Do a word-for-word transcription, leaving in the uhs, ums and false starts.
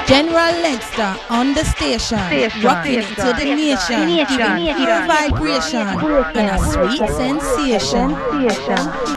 General Leinster on the station, Station. rocking it to the nation, Nation. giving pure vibration and a sweet sensation. Sensation.